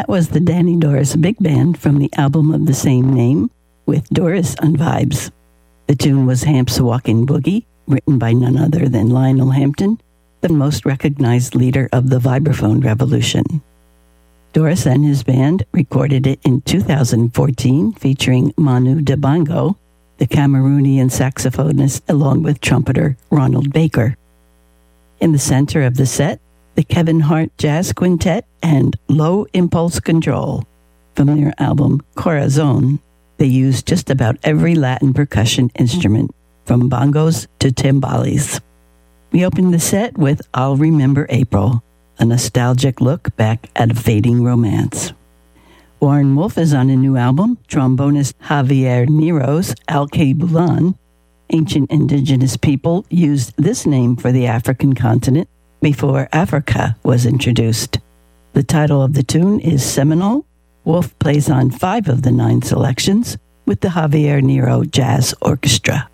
That was the Danny Doris Big Band from the album of the same name, with Doris on vibes. The tune was Hamp's Walking Boogie, written by none other than Lionel Hampton, the most recognized leader of the vibraphone revolution. Doris and his band recorded it in 2014, featuring Manu Dibango, the Cameroonian saxophonist, along with trumpeter Ronald Baker. In the center of the set, the Kevin Hart Jazz Quintet and Low Impulse Control. From their album Corazon, they used just about every Latin percussion instrument, from bongos to timbales. We opened the set with I'll Remember April, a nostalgic look back at a fading romance. Warren Wolf is on a new album, trombonist Javier Nero's Alke Bulan. Ancient indigenous people used this name for the African continent before Africa was introduced. The title of the tune is Seminole. Wolf plays on 5 of the 9 selections with the Javier Nero Jazz Orchestra.